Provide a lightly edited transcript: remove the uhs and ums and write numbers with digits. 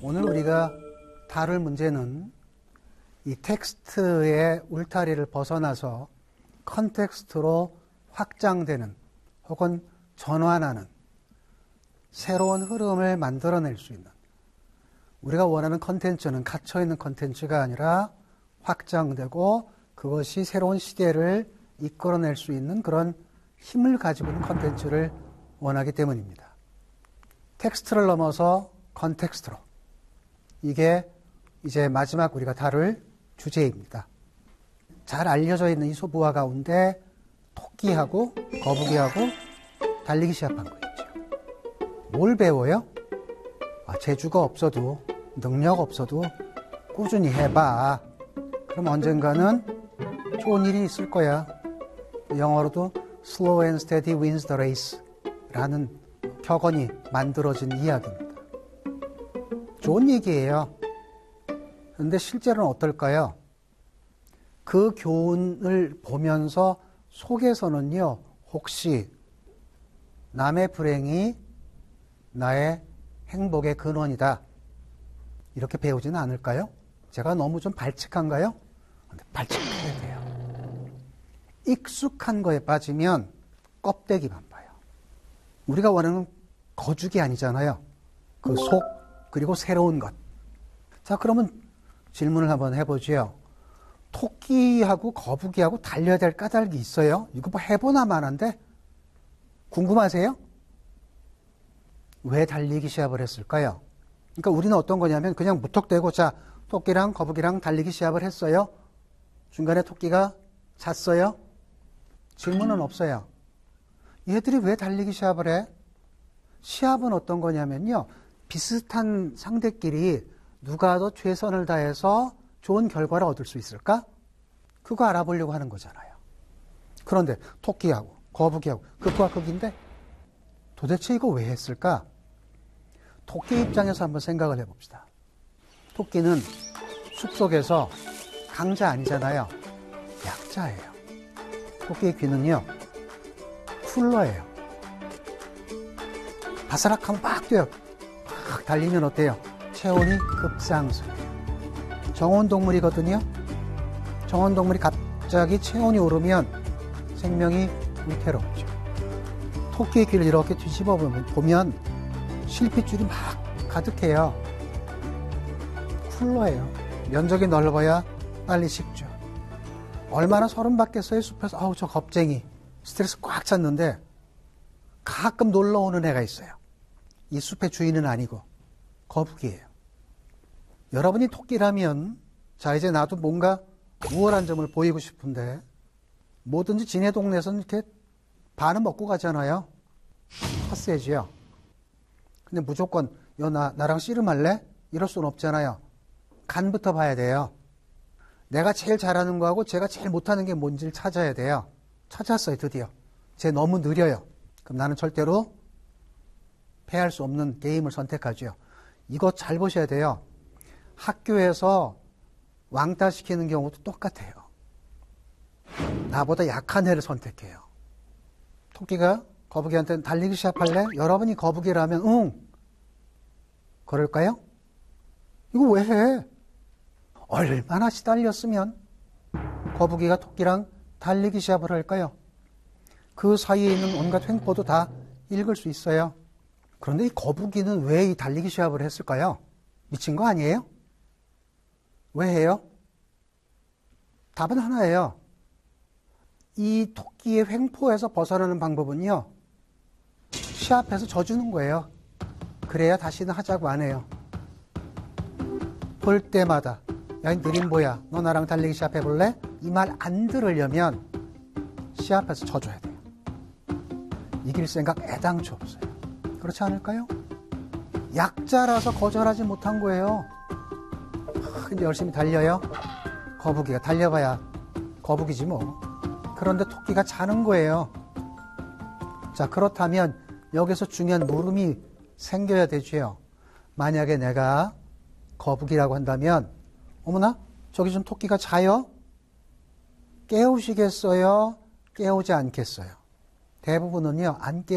오늘 우리가 다룰 문제는 이 텍스트의 울타리를 벗어나서 컨텍스트로 확장되는 혹은 전환하는 새로운 흐름을 만들어낼 수 있는, 우리가 원하는 컨텐츠는 갇혀있는 컨텐츠가 아니라 확장되고 그것이 새로운 시대를 이끌어낼 수 있는 그런 힘을 가지고 있는 컨텐츠를 원하기 때문입니다. 텍스트를 넘어서 컨텍스트로, 이게 이제 마지막 우리가 다룰 주제입니다. 잘 알려져 있는 이 소부화 가운데 토끼하고 거북이하고 달리기 시합한 거 있죠. 뭘 배워요? 재주가 없어도, 능력 없어도 꾸준히 해봐. 그럼 언젠가는 좋은 일이 있을 거야. 영어로도 slow and steady wins the race 라는 격언이 만들어진 이야기입니다. 좋은 얘기예요. 그런데 실제로는 어떨까요? 그 교훈을 보면서 속에서는요, 혹시 남의 불행이 나의 행복의 근원이다, 이렇게 배우지는 않을까요? 제가 너무 좀 발칙한가요? 발칙해야 돼요. 익숙한 거에 빠지면 껍데기만 봐요. 우리가 원하는 거죽이 아니잖아요. 그 속, 그리고 새로운 것. 자, 그러면 질문을 한번 해보죠. 토끼하고 거북이하고 달려야 될 까닭이 있어요? 이거 뭐 해보나 마나인데? 궁금하세요? 왜 달리기 시합을 했을까요? 그러니까 우리는 어떤 거냐면 그냥 무턱대고, 자, 토끼랑 거북이랑 달리기 시합을 했어요. 중간에 토끼가 잤어요. 질문은 없어요. 얘들이 왜 달리기 시합을 해? 시합은 어떤 거냐면요, 비슷한 상대끼리 누가 더 최선을 다해서 좋은 결과를 얻을 수 있을까? 그거 알아보려고 하는 거잖아요. 그런데 토끼하고 거북이하고 극과 극인데 도대체 이거 왜 했을까? 토끼 입장에서 한번 생각을 해봅시다. 토끼는 숲속에서 강자 아니잖아요. 약자예요. 토끼의 귀는요, 쿨러예요. 바스락하면 막 뛰어요. 막 달리면 어때요? 체온이 급상승해요. 정온동물이거든요. 정온동물이 갑자기 체온이 오르면 생명이 위태롭죠. 토끼의 귀를 이렇게 뒤집어 보면 실핏줄이 막 가득해요. 쿨러예요. 면적이 넓어야 빨리 식죠. 얼마나 소름 받겠어요, 숲에서. 아우, 저 겁쟁이. 스트레스 꽉 찼는데 가끔 놀러 오는 애가 있어요. 이 숲의 주인은 아니고 거북이에요. 여러분이 토끼라면, 자, 이제 나도 뭔가 우월한 점을 보이고 싶은데, 뭐든지 지네 동네에서는 이렇게 반은 먹고 가잖아요. 헛세지요. 근데 무조건 나랑 씨름할래? 이럴 수는 없잖아요. 간부터 봐야 돼요. 내가 제일 잘하는 거하고 제가 제일 못하는 게 뭔지를 찾아야 돼요. 찾았어요, 드디어. 쟤 너무 느려요. 그럼 나는 절대로 패할 수 없는 게임을 선택하죠. 이거 잘 보셔야 돼요. 학교에서 왕따 시키는 경우도 똑같아요. 나보다 약한 애를 선택해요. 토끼가 거북이한테 달리기 시합할래? 여러분이 거북이라면 응. 그럴까요? 이거 왜 해? 얼마나 시달렸으면 거북이가 토끼랑 달리기 시합을 할까요? 그 사이에 있는 온갖 횡포도 다 읽을 수 있어요. 그런데 이 거북이는 왜 이 달리기 시합을 했을까요? 미친 거 아니에요? 왜 해요? 답은 하나예요. 이 토끼의 횡포에서 벗어나는 방법은요, 시합해서 져주는 거예요. 그래야 다시는 하자고 안 해요. 볼 때마다, 야, 이 느림보야, 너 나랑 달리기 시합해볼래? 이 말 안 들으려면 시합해서 져줘야 돼요. 이길 생각 애당초 없어요. 그렇지 않을까요? 약자라서 거절하지 못한 거예요. 근데 열심히 달려요. 거북이가 달려봐야 거북이지 뭐. 그런데 토끼가 자는 거예요. 자, 그렇다면 여기서 중요한 물음이 생겨야 되죠. 만약에 내가 거북이라고 한다면, 어머나, 저기 좀 토끼가 자요? 깨우시겠어요? 깨우지 않겠어요? 대부분은요, 안 깨우